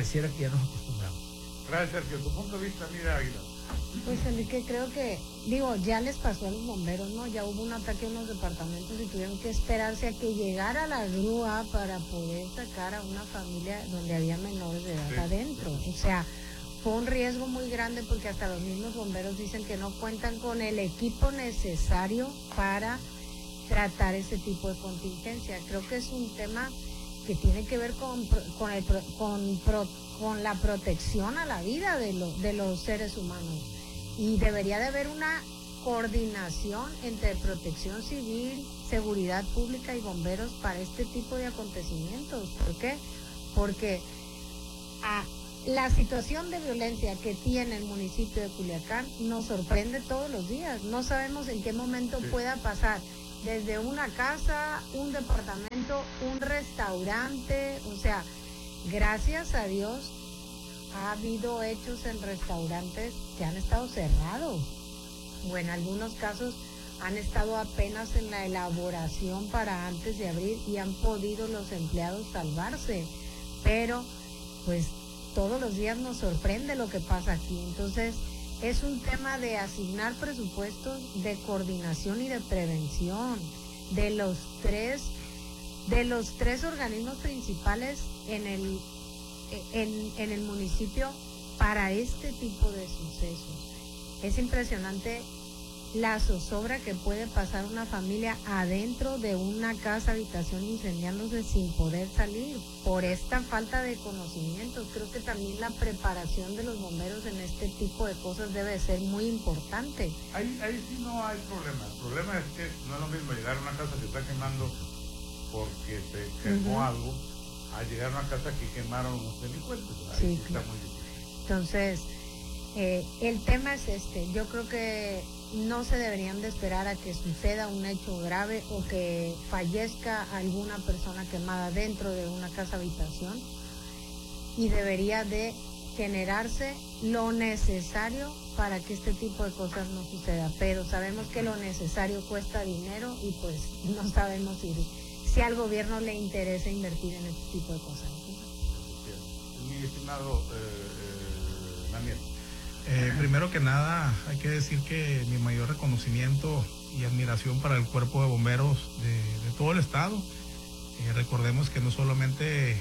pareciera que ya nos acostumbramos. Gracias, Sergio. Tu punto de vista, mira, Águila. Pues Enrique, creo que, ya les pasó a los bomberos, ¿no? Ya hubo un ataque en los departamentos y tuvieron que esperarse a que llegara la grúa para poder sacar a una familia donde había menores de edad adentro. O sea, fue un riesgo muy grande porque hasta los mismos bomberos dicen que no cuentan con el equipo necesario para tratar ese tipo de contingencia. Creo que es un tema que tiene que ver con la protección a la vida de los seres humanos. Y debería de haber una coordinación entre protección civil, seguridad pública y bomberos para este tipo de acontecimientos. ¿Por qué? Porque la situación de violencia que tiene el municipio de Culiacán nos sorprende todos los días. No sabemos en qué momento pueda pasar desde una casa, un departamento, un restaurante. O sea, gracias a Dios ha habido hechos en restaurantes que han estado cerrados, o en algunos casos han estado apenas en la elaboración para antes de abrir y han podido los empleados salvarse, pero pues todos los días nos sorprende lo que pasa aquí. Entonces es un tema de asignar presupuestos, de coordinación y de prevención de los tres organismos principales en el municipio para este tipo de sucesos. Es impresionante la zozobra que puede pasar una familia adentro de una casa habitación incendiándose sin poder salir por esta falta de conocimientos. Creo que también la preparación de los bomberos en este tipo de cosas debe ser muy importante. Ahí sí no hay problema. El problema es que no es lo mismo llegar a una casa que está quemando porque se quemó algo, a llegar a una casa que quemaron unos delincuentes. Ahí sí está muy difícil. Entonces, el tema es yo creo que no se deberían de esperar a que suceda un hecho grave o que fallezca alguna persona quemada dentro de una casa habitación, y debería de generarse lo necesario para que este tipo de cosas no suceda, pero sabemos que lo necesario cuesta dinero y pues no sabemos si al gobierno le interesa invertir en este tipo de cosas. Mi estimado Daniel. Primero que nada, hay que decir que mi mayor reconocimiento y admiración para el cuerpo de bomberos de todo el estado. Recordemos que no solamente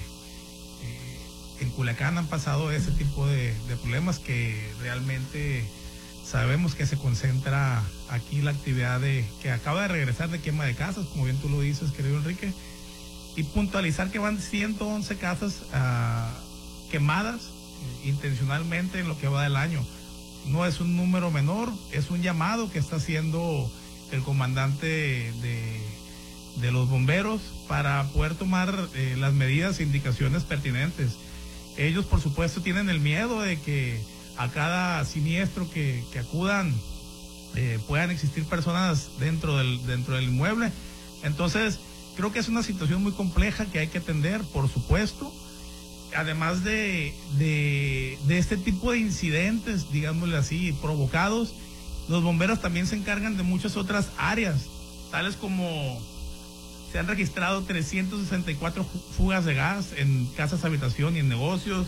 en Culiacán han pasado ese tipo de problemas, que realmente sabemos que se concentra aquí la actividad que acaba de regresar de quema de casas, como bien tú lo dices, querido Enrique, y puntualizar que van 111 casas quemadas intencionalmente en lo que va del año. No es un número menor, es un llamado que está haciendo el comandante de los bomberos para poder tomar las medidas e indicaciones pertinentes. Ellos, por supuesto, tienen el miedo de que a cada siniestro que acudan puedan existir personas dentro del inmueble. Entonces, creo que es una situación muy compleja que hay que atender, por supuesto. Además de este tipo de incidentes, digámosle así, provocados, los bomberos también se encargan de muchas otras áreas, tales como se han registrado 364 fugas de gas en casas habitación y en negocios,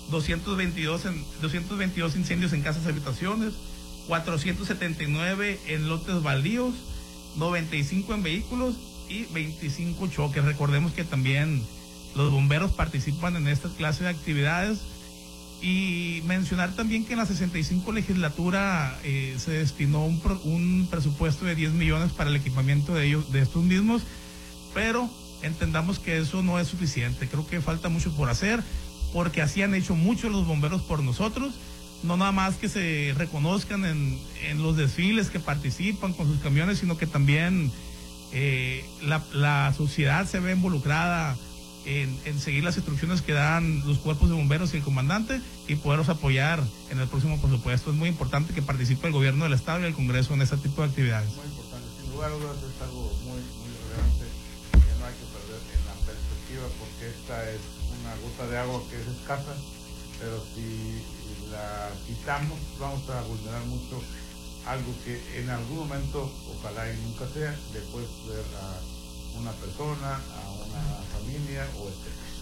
222 incendios en casas habitaciones, 479 en lotes baldíos, 95 en vehículos y 25 choques. Recordemos que también los bomberos participan en esta clase de actividades, y mencionar también que en la 65 legislatura se destinó un presupuesto de 10 millones para el equipamiento de estos mismos, pero entendamos que eso no es suficiente. Creo que falta mucho por hacer, porque así han hecho mucho los bomberos por nosotros, no nada más que se reconozcan en los desfiles que participan con sus camiones, sino que también la sociedad se ve involucrada en seguir las instrucciones que dan los cuerpos de bomberos y el comandante, y poderlos apoyar en el próximo presupuesto. Es muy importante que participe el gobierno del estado y el Congreso en este tipo de actividades. Muy importante, sin lugar a dudas es algo muy, muy relevante que no hay que perder en la perspectiva, porque esta es una gota de agua que es escasa, pero si la quitamos vamos a vulnerar mucho algo que en algún momento, ojalá y nunca sea, le puede suceder a una persona, a una familia o etc.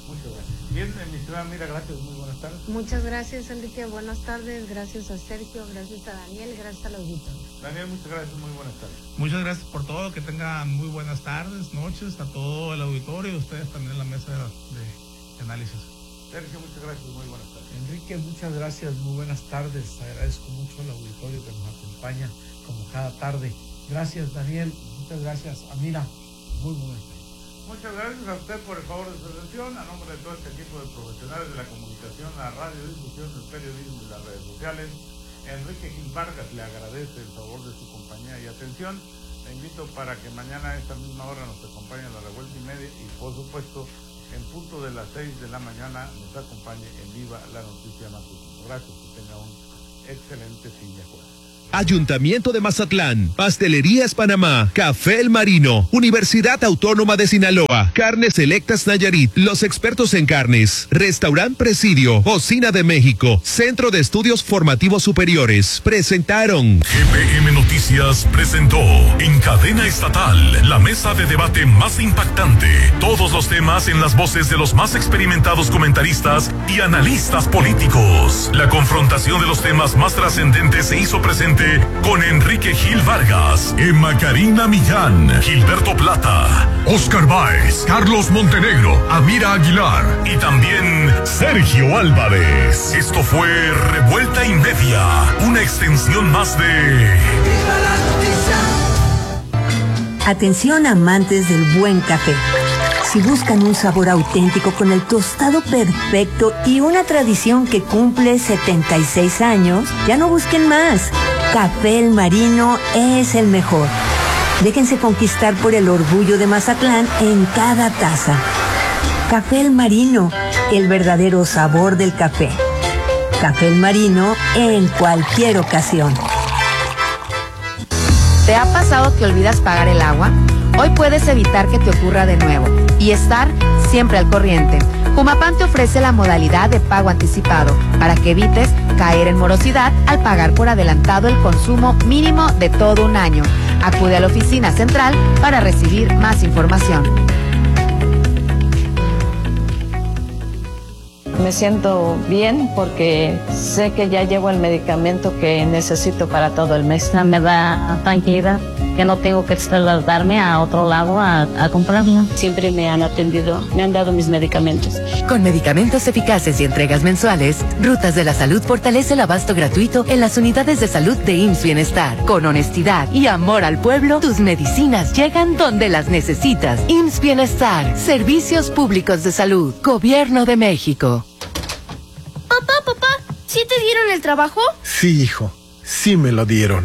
Muchas gracias. Bien, mi estimada Mira, gracias, muy buenas tardes. Muchas gracias, Enrique, buenas tardes, gracias a Sergio, gracias a Daniel, gracias al auditorio. Daniel, muchas gracias, muy buenas tardes. Muchas gracias por todo, que tengan muy buenas tardes, noches, a todo el auditorio y ustedes también en la mesa de análisis. Sergio, muchas gracias, muy buenas tardes. Enrique, muchas gracias, muy buenas tardes. Agradezco mucho al auditorio que nos acompaña como cada tarde. Gracias, Daniel, muchas gracias. Amira, muy buenas tardes. Muchas gracias a usted por el favor de su atención. A nombre de todo este equipo de profesionales de la comunicación, la radiodifusión, el periodismo y las redes sociales, Enrique Gil Vargas le agradece el favor de su compañía y atención. Le invito para que mañana a esta misma hora nos acompañe a la revuelta y media y por supuesto en punto de las 6 de la mañana nos acompañe en Viva la Noticia Matutina. Gracias, que tenga un excelente fin de jueves. Ayuntamiento de Mazatlán, Pastelerías Panamá, Café El Marino, Universidad Autónoma de Sinaloa, Carnes Selectas Nayarit, los expertos en carnes, Restaurant Presidio, Cocina de México, Centro de Estudios Formativos Superiores, presentaron. GPM Noticias presentó en cadena estatal la mesa de debate más impactante. Todos los temas en las voces de los más experimentados comentaristas y analistas políticos. La confrontación de los temas más trascendentes se hizo presente con Enrique Gil Vargas, Emma Karina Millán, Gilberto Plata, Oscar Báez, Carlos Montenegro, Amira Aguilar y también Sergio Álvarez. Esto fue Revuelta y Media, una extensión más de... Atención amantes del buen café. Si buscan un sabor auténtico con el tostado perfecto y una tradición que cumple 76 años, ya no busquen más. Café El Marino es el mejor. Déjense conquistar por el orgullo de Mazatlán en cada taza. Café El Marino, el verdadero sabor del café. Café El Marino en cualquier ocasión. ¿Te ha pasado que olvidas pagar el agua? Hoy puedes evitar que te ocurra de nuevo y estar siempre al corriente. Jumapam te ofrece la modalidad de pago anticipado para que evites caer en morosidad al pagar por adelantado el consumo mínimo de todo un año. Acude a la oficina central para recibir más información. Me siento bien porque sé que ya llevo el medicamento que necesito para todo el mes. Me da tranquilidad que no tengo que trasladarme a otro lado a comprarlo. Siempre me han atendido, me han dado mis medicamentos. Con medicamentos eficaces y entregas mensuales, Rutas de la Salud fortalece el abasto gratuito en las unidades de salud de IMSS Bienestar. Con honestidad y amor al pueblo, tus medicinas llegan donde las necesitas. IMSS Bienestar, Servicios Públicos de Salud, Gobierno de México. Papá, ¿sí te dieron el trabajo? Sí, hijo, sí me lo dieron.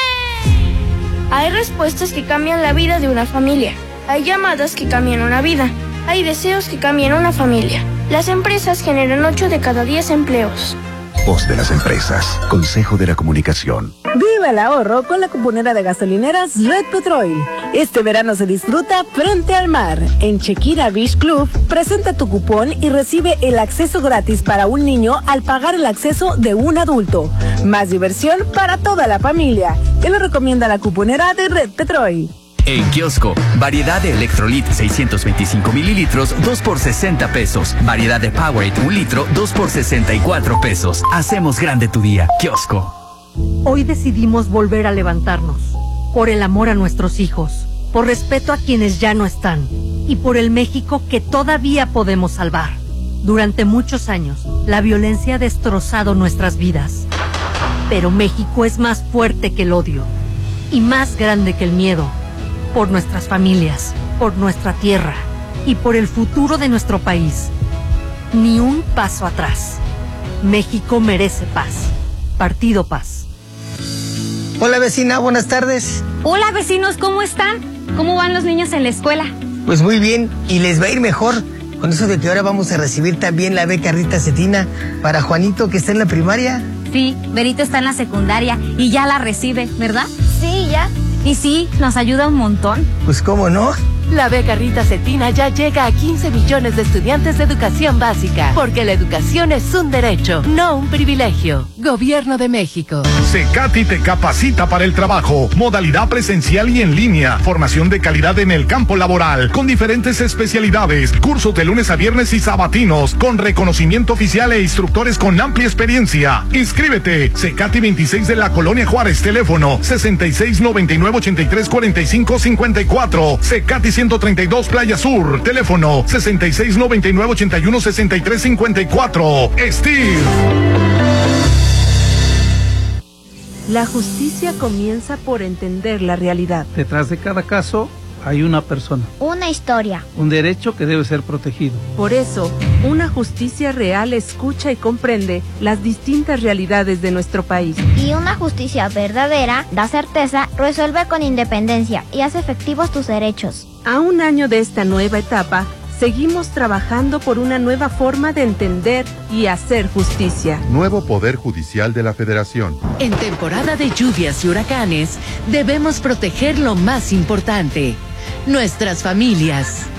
Hay respuestas que cambian la vida de una familia. Hay llamadas que cambian una vida. Hay deseos que cambian una familia. Las empresas generan 8 de cada 10 empleos. Voz de las empresas. Consejo de la Comunicación. Viva el ahorro con la cuponera de gasolineras Red Petrol. Este verano se disfruta frente al mar. En Chequira Beach Club, presenta tu cupón y recibe el acceso gratis para un niño al pagar el acceso de un adulto. Más diversión para toda la familia. Te lo recomienda la cuponera de Red Petrol. En Kiosco, variedad de Electrolit 625 mililitros, 2 por 60 pesos. Variedad de Powerade 1 litro, 2 por 64 pesos. Hacemos grande tu día. Kiosco. Hoy decidimos volver a levantarnos. Por el amor a nuestros hijos. Por respeto a quienes ya no están. Y por el México que todavía podemos salvar. Durante muchos años, la violencia ha destrozado nuestras vidas. Pero México es más fuerte que el odio. Y más grande que el miedo. Por nuestras familias, por nuestra tierra y por el futuro de nuestro país. Ni un paso atrás. México merece paz. Partido Paz. Hola vecina, buenas tardes. Hola vecinos, ¿cómo están? ¿Cómo van los niños en la escuela? Pues muy bien, y les va a ir mejor. Con eso de que ahora vamos a recibir también la beca Rita Cetina para Juanito que está en la primaria. Sí, Berito está en la secundaria y ya la recibe, ¿verdad? Sí, ya. Y sí, nos ayuda un montón. Pues cómo no. La beca Rita Cetina ya llega a 15 millones de estudiantes de educación básica, porque la educación es un derecho, no un privilegio. Gobierno de México. CECATI te capacita para el trabajo, modalidad presencial y en línea, formación de calidad en el campo laboral, con diferentes especialidades, cursos de lunes a viernes y sabatinos, con reconocimiento oficial e instructores con amplia experiencia. Inscríbete, CECATI 26 de la Colonia Juárez, teléfono 6699-834554, CECATI 132 Playa Sur, teléfono 6699-816354. Steve. La justicia comienza por entender la realidad. Detrás de cada caso hay una persona. Una historia. Un derecho que debe ser protegido. Por eso, una justicia real escucha y comprende las distintas realidades de nuestro país. Y una justicia verdadera da certeza, resuelve con independencia y hace efectivos tus derechos. A un año de esta nueva etapa, seguimos trabajando por una nueva forma de entender y hacer justicia. Nuevo Poder Judicial de la Federación. En temporada de lluvias y huracanes, debemos proteger lo más importante, nuestras familias.